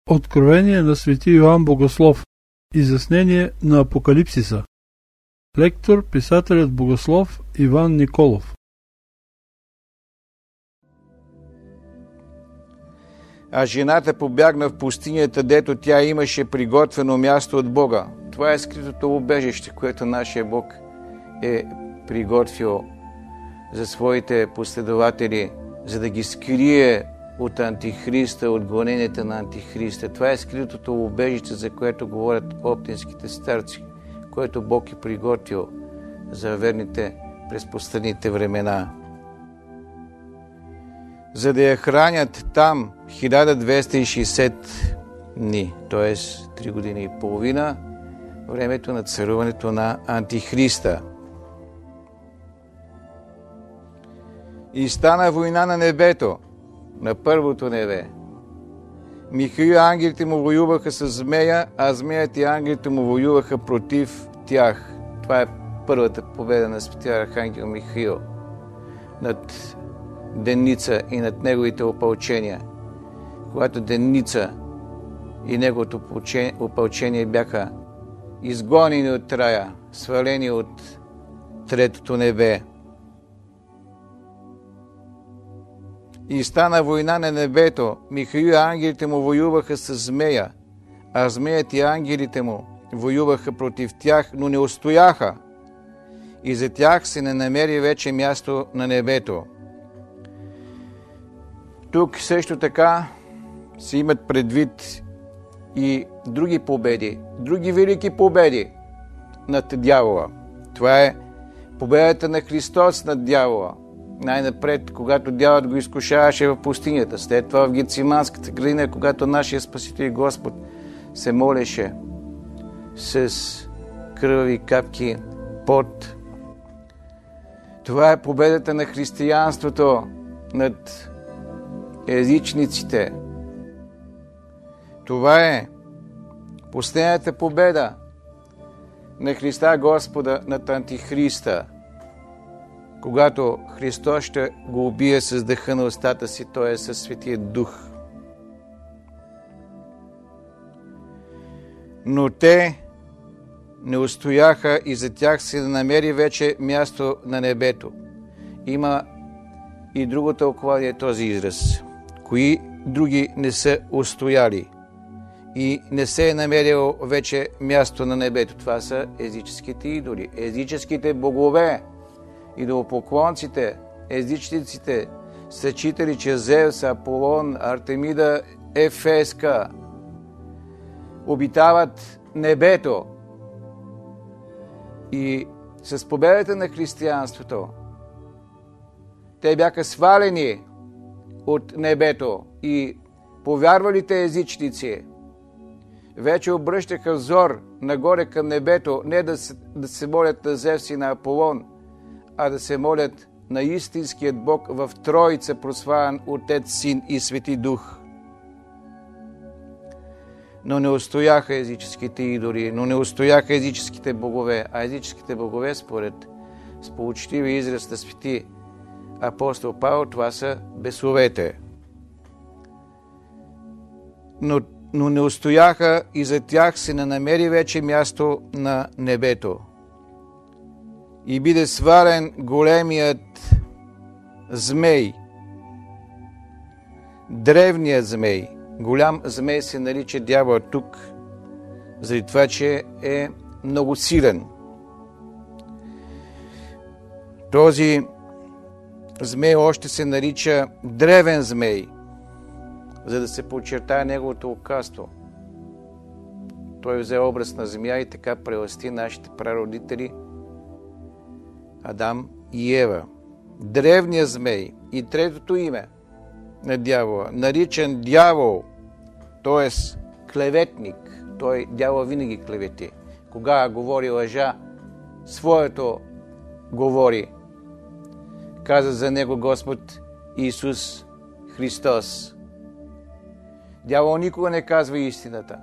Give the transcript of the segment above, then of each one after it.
Откровение на свети Йоан Богослов. Изяснение на Апокалипсиса. Лектор, писателят богослов Иван Николов. А жената побягна в пустинята, дето тя имаше приготвено място от Бога. Това е скритото убежище, което нашия Бог е приготвил за своите последователи, за да ги скрие от Антихриста, от гоненията на Антихриста. Това е скритото убежище, за което говорят оптинските старци, което Бог е приготвил за верните през последните времена. За да я хранят там 1260 дни, т.е. 3 години и половина, времето на царуването на Антихриста. И стана война на небето, на първото небе. Михаил и ангелите му воюваха с змея, а змеят и ангелите му воюваха против тях. Това е първата победа на светия архангел Михаил над Деница и над неговите опълчения. Когато Деница и неговото опълчение бяха изгонени от рая, свалени от третото небе. И стана война на небето. Михаил и ангелите му воюваха с змея, а змеят и ангелите му воюваха против тях, но не устояха. И за тях се не намери вече място на небето. Тук също така се имат предвид и други победи, други велики победи над дявола. Това е победата на Христос над дявола. Най-напред, когато дяволът го изкушаваше в пустинята, след това в Гециманската градина, когато нашия Спасител и Господ се молеше с кръви капки пот. Това е победата на християнството над езичниците. Това е последната победа на Христа Господа над Антихриста, когато Христос ще го убие с дъха на устата си, т.е. със Светия Дух. Но те не устояха и за тях се намери вече място на небето. Има и друго тълкование този израз. Кои други не са устояли и не се е намерило вече място на небето? Това са езическите идоли, езическите богове, идолопоклонците, езичниците, са читали, че Зевс, Аполон, Артемида, Ефеска обитават небето. И с победата на християнството те бяха свалени от небето и повярвалите езичници вече обръщаха взор нагоре към небето, не да се молят на Зевс и на Аполон, а да се молят на истинският Бог в Троица, прославен Отец, Син и Свети Дух. Но не устояха езическите идоли, но не устояха езическите богове, а езическите богове, според сполучливи израз на свети апостол Павел, това са бесовете. Но не устояха и за тях се не намери вече място на небето. И биде свален големият змей, древният змей. Голям змей се нарича дявол тук, заради това, че е много силен. Този змей още се нарича древен змей, за да се подчертае неговото лукавство. Той взе образ на змия и така прелъсти нашите прародители Адам и Ева. Древният змей и третото име на дявола, наричан дявол, т.е. клеветник. Дявол винаги клевети. Кога говори лъжа, своето говори. Каза за него Господ Исус Христос. Дявол никога не казва истината.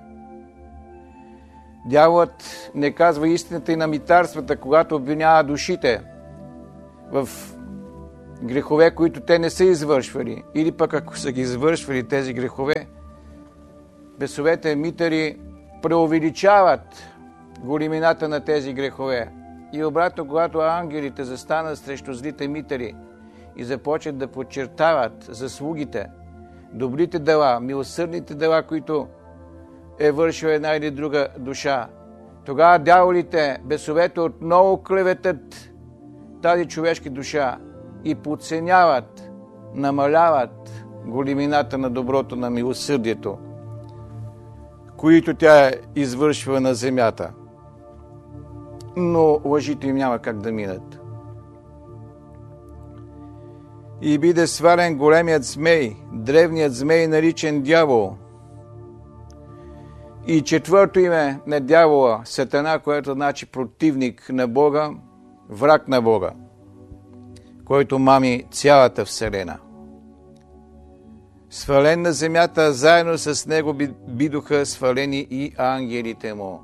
Дяволът не казва истината и на митарствата, когато обвинява душите в грехове, които те не са извършвали. Или пък ако са ги извършвали тези грехове, бесовете митари преувеличават големината на тези грехове. И обратно, когато ангелите застанат срещу злите митари и започват да подчертават заслугите, добрите дела, милосърдните дела, които е вършила една или друга душа, тогава дяволите, бесовете отново клеветат тази човешка душа и подценяват, намаляват големината на доброто, на милосърдието, които тя е извършва на земята. Но лъжите им няма как да минат. И биде свален големият змей, древният змей, наричан дявол. И четвърто име на дявола, Сатана, което значи противник на Бога, враг на Бога, който мами цялата вселена. Свален на земята, заедно с него бидоха свалени и ангелите му.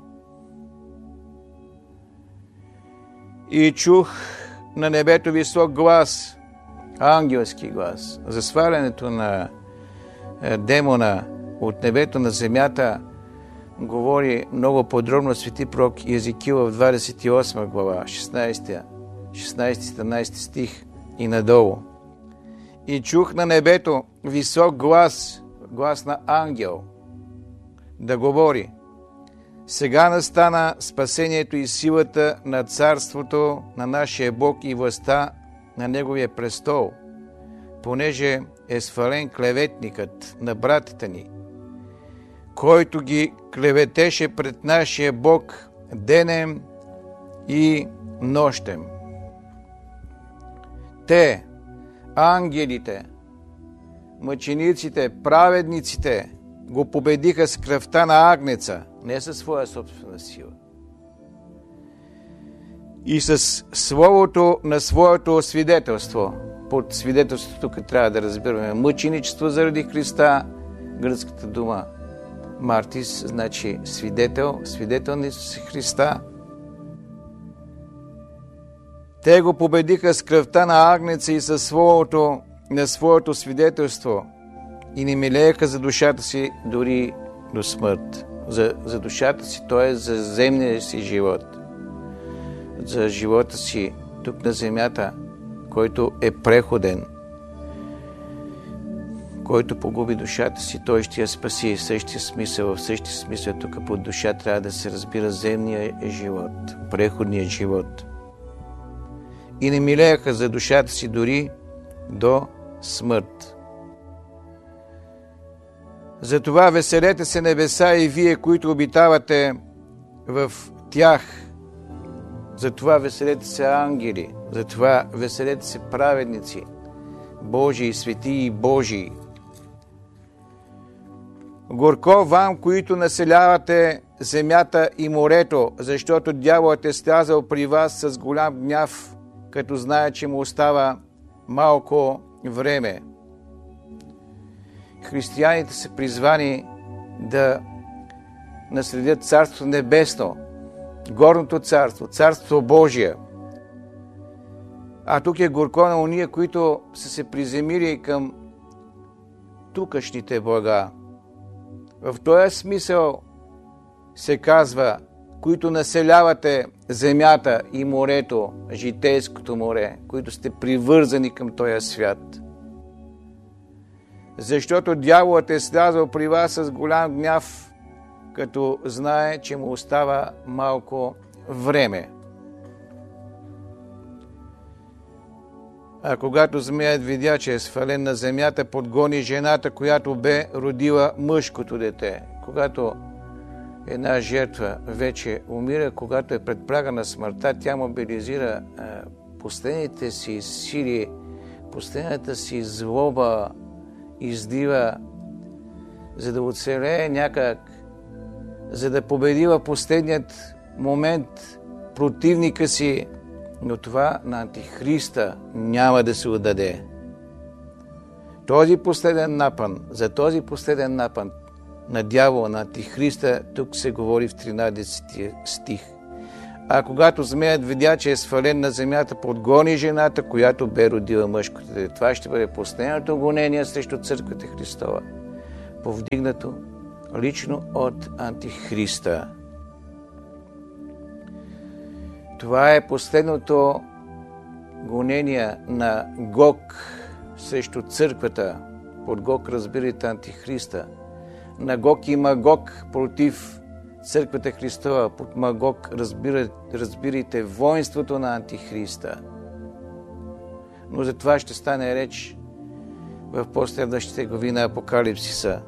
И чух на небето висок глас, ангелски глас, за свалянето на демона от небето на земята. Говори много подробно свети пророк Езекил в 28 глава, 16-17 стих и надолу. И чух на небето висок глас, глас на ангел, да говори: сега настана спасението и силата на царството на нашия Бог и властта на Неговия престол, понеже е свален клеветникът на братята ни, който ги клеветеше пред нашия Бог денем и нощем. Те, ангелите, мъчениците, праведниците, го победиха с кръвта на агнеца, не със своя собствена сила, и с словото на своето свидетелство. Под свидетелството тук трябва да разбираме мъченичество заради Христа, гръцката дума мартис, значи свидетел, свидетел на Исус Христа. Те го победиха с кръвта на агнеца и със словото на своето свидетелство и не милееха за душата си дори до смърт. За душата си, т.е. за земния си живот. За живота си тук на земята, който е преходен. Който погуби душата си, той ще я спаси. В същия смисъл тук под душа трябва да се разбира земния живот, преходният живот. И не милееха за душата си дори до смърт. Затова веселете се небеса и вие, които обитавате в тях. Затова веселете се ангели. Затова веселете се праведници, Божии, свети и Божии. Горко вам, които населявате земята и морето, защото дяволът е слязал при вас с голям гняв, като знае, че му остава малко време. Християните са призвани да наследят Царство Небесно, горното царство, Царство Божие. А тук е горко на уния, които са се приземили към тукашните блага. В този смисъл се казва, които населявате земята и морето, житейското море, които сте привързани към този свят. Защото дяволът е слязал при вас с голям гняв, като знае, че му остава малко време. А когато змеят видя, че е свален на земята, подгони жената, която бе родила мъжкото дете. Когато една жертва вече умира, когато е пред прага на смъртта, тя мобилизира последните си сили, последната си злоба, излива, за да оцелее някак, за да победи в последният момент противника си, но това на Антихриста няма да се отдаде. Този последен напън, за този последен напън на дявола, на Антихриста, тук се говори в 13 стих. А когато змеят видя, че е свален на земята, подгони жената, която бе родила мъжкото дете. Това ще бъде последното гонение срещу църквата Христова, повдигнато лично от Антихриста. Това е последното гонение на Гог срещу църквата. Под Гог разбирайте Антихриста. На Гог и Магог против църквата Христова. Под Магог разбирайте воинството на Антихриста. Но за това ще стане реч в последващите глави на Апокалипсиса.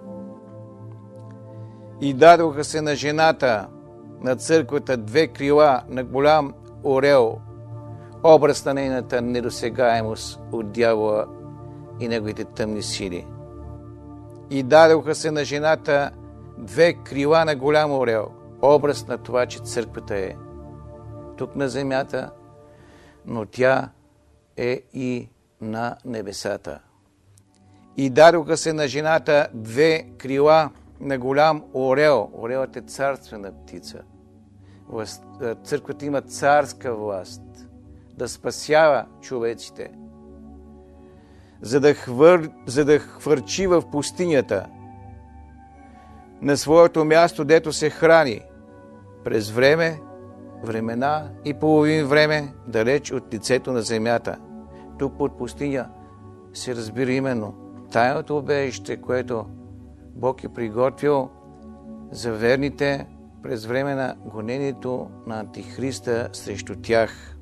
И дадоха се на жената, на църквата, две крила на голям орел, образ на нейната недосегаемост от дявола и неговите тъмни сили. И дадоха се на жената две крила на голям орел, образ на това, че църквата е тук на земята, но тя е и на небесата. И дадоха се на жената две крила на голям орел. Орелът е царствена птица. Църквата има царска власт да спасява човеците, за да хвърчи в пустинята на своето място, дето се храни през времена и половин време, далеч от лицето на земята. Тук под пустиня се разбира именно тайното убежище, което Бог е приготвил за верните през време на гонението на Антихриста срещу тях.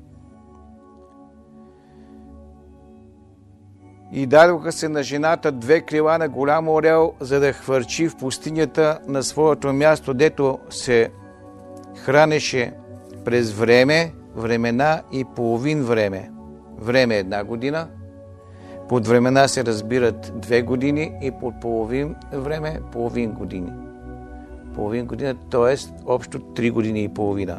И дадоха се на жената две крила на голям орел, за да хвърчи в пустинята на своето място, дето се хранеше през времена и половин време. Време е 1 година, под времена се разбират 2 години и под половин време половин години. Половин година, т.е. общо 3 години и половина.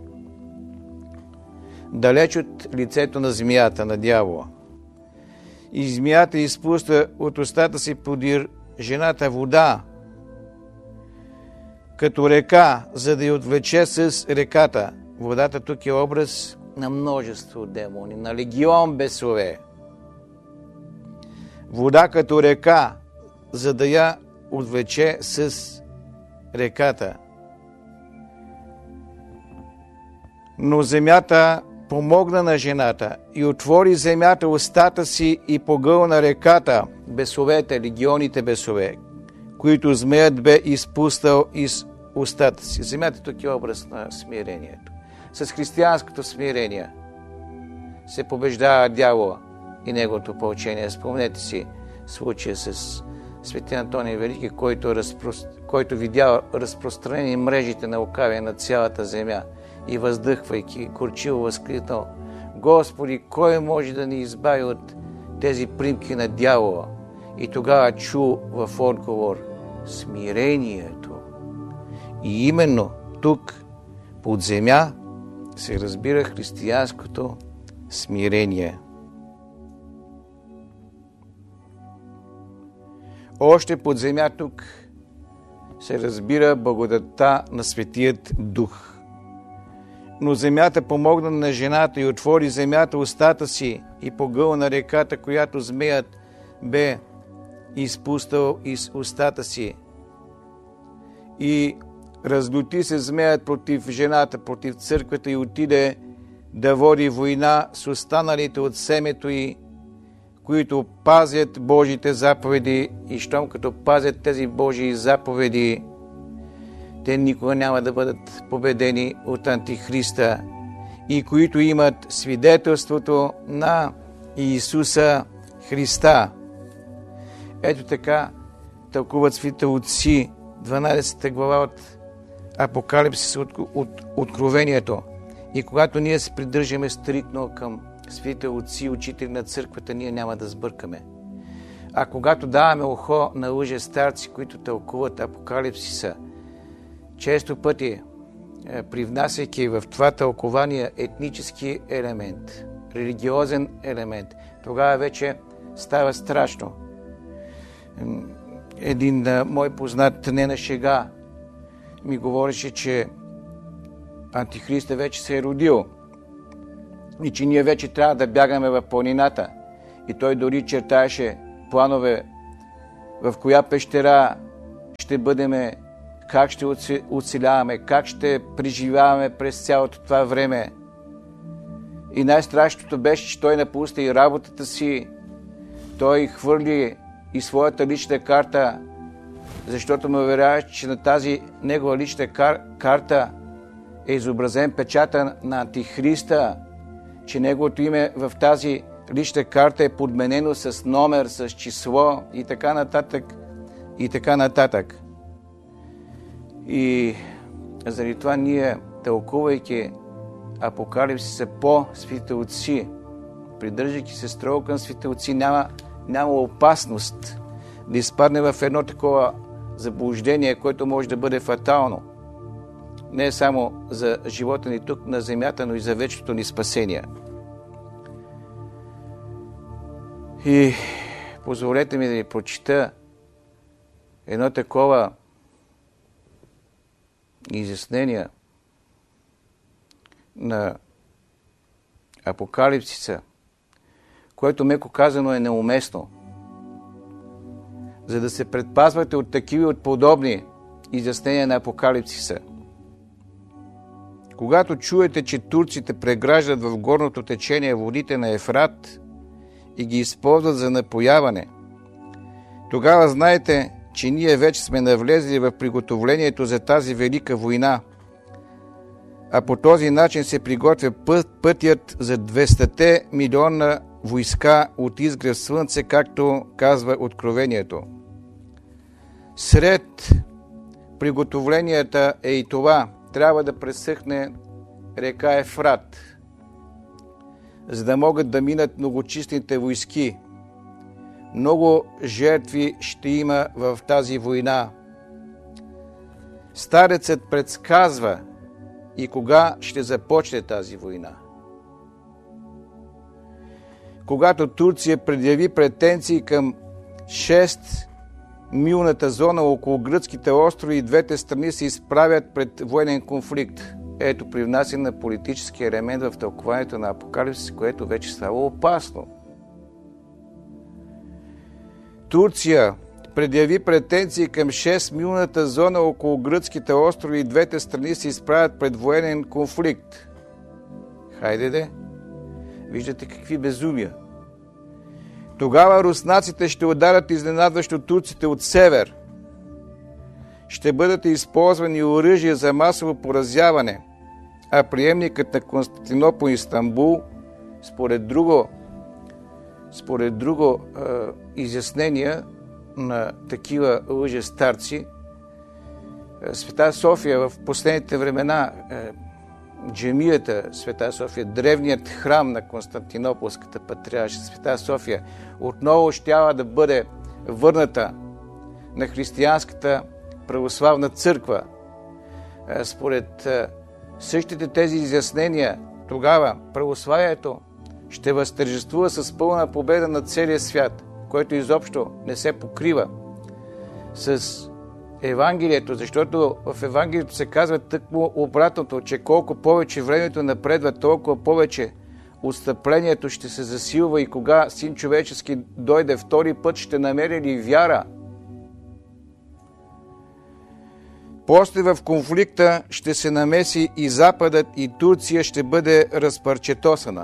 Далеч от лицето на змията, на дявола. И змията изпуска от устата си подир жената вода, като река, за да я отвлече с реката. Водата тук е образ на множество демони, на легион бесове. Вода като река, за да я отвлече с реката. Но земята помогна на жената и отвори земята устата си и погълна реката, бесовете, легионите бесове, които змеят бе изпустал из устата си. Земята тук е образ на смирението. С християнското смирение се побеждава дявола и неговото поучение. Спомнете си случая с свети Антоний Велики, който видял разпространени мрежите на лукавия на цялата земя и въздъхвайки, горчиво възкликнал: Господи, кой може да ни избави от тези примки на дявола? И тогава чу в отговор смирението. И именно тук, под земя, се разбира християнското смирение. Още под земя тук се разбира благодатта на Светият Дух. Но земята помогна на жената и отвори земята устата си и погълна реката, която змеят бе изпустал из устата си. И разлюти се змеят против жената, против църквата и отиде да води война с останалите от семето й, които пазят Божите заповеди, и щом като пазят тези Божии заповеди, те никога няма да бъдат победени от Антихриста, и които имат свидетелството на Иисуса Христа. Ето така тълкуват светите отци 12 глава от Апокалипсис, от Откровението. И когато ние се придържаме стриктно към светите отци, учители на църквата, ние няма да сбъркаме. А когато даваме ухо на лъжестарци, които тълкуват Апокалипсиса, често пъти привнасяйки в това тълкование етнически елемент, религиозен елемент, тогава вече става страшно. Един мой познат, не на шега, ми говореше, че Антихриста вече се е родил и че ние вече трябва да бягаме в планината. И той дори чертаеше планове в коя пещера ще бъдеме как ще оцеляваме, как ще преживяваме през цялото това време. И най-страшното беше, че той напусна и работата си. Той хвърли и своята лична карта, защото ме уверяваше, че на тази негова лична карта е изобразен печата на Антихриста, че неговото име в тази лична карта е подменено с номер, с число и така нататък, и така нататък. И заради това ние, тълкувайки Апокалипсиса по светите отци, придържайки се строго към светите отци, няма опасност да изпадне в едно такова заблуждение, което може да бъде фатално. Не само за живота ни тук на земята, но и за вечното ни спасение. И позволете ми да ви прочита едно такова изяснение на Апокалипсиса, което меко казано е неуместно. За да се предпазвате от такива и от подобни изяснения на Апокалипсиса. Когато чуете, че турците преграждат в горното течение водите на Ефрат и ги използват за напояване, тогава знаете, че ние вече сме навлезли в приготовлението за тази велика война, а по този начин се приготвя пътят за 200 милиона войска от изгрев слънце, както казва Откровението. Сред приготовленията е и това. Трябва да пресъхне река Ефрат, за да могат да минат многочислените войски. Много жертви ще има в тази война. Старецът предсказва и кога ще започне тази война. Когато Турция предяви претенции към 6-милната зона около гръцките острови и двете страни се изправят пред военен конфликт. Ето привнасяне на политически елемент в тълкуването на Апокалипсис, което вече става опасно. Турция предяви претенции към 6-милната зона около гръцките острови и двете страни се изправят пред военен конфликт. Хайде де! Виждате какви безумия. Тогава руснаците ще ударят изненадващо турците от север. Ще бъдат използвани оръжия за масово поразяване, а приемникът на Константинопол и Истанбул, според друго изяснение на такива лъжестарци, Света София в последните времена, джамията Света София, древният храм на Константинополската патриаршия Света София, отново щяла да бъде върната на християнската православна църква. Според същите тези изяснения, тогава православието ще възтържествува с пълна победа на целия свят, който изобщо не се покрива с Евангелието, защото в Евангелието се казва тъкмо обратното, че колко повече времето напредва, толкова повече отстъплението ще се засилва и кога Син човечески дойде втори път, ще намери ли вяра? После в конфликта ще се намеси и Западът, и Турция ще бъде разпарчетосана.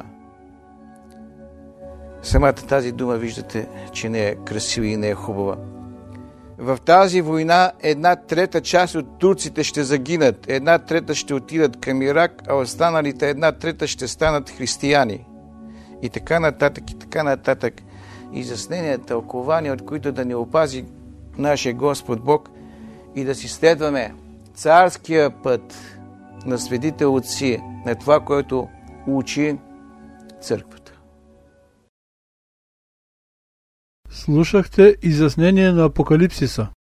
Самата тази дума виждате, че не е красива и не е хубава. В тази война 1/3 част от турците ще загинат, 1/3 ще отидат към Ирак, а останалите 1/3 ще станат християни. И така нататък, и така нататък. Изяснения, тълкования, от които да ни опази нашия Господ Бог и да си следваме царския път на светите отци, на това, което учи църквата. Слушахте изяснение на Апокалипсиса.